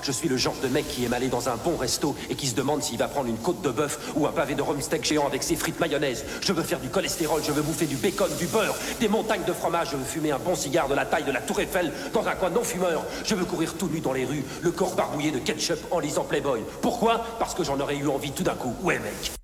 Je suis le genre de mec qui aime aller dans un bon resto et qui se demande s'il va prendre une côte de bœuf ou un pavé de rumsteak géant avec ses frites mayonnaise. Je veux faire du cholestérol, je veux bouffer du bacon, du beurre, des montagnes de fromage. Je veux fumer un bon cigare de la taille de la Tour Eiffel dans un coin non fumeur. Je veux courir tout nu dans les rues, le corps barbouillé de ketchup en lisant Playboy. Pourquoi? Parce que j'en aurais eu envie tout d'un coup. Ouais mec.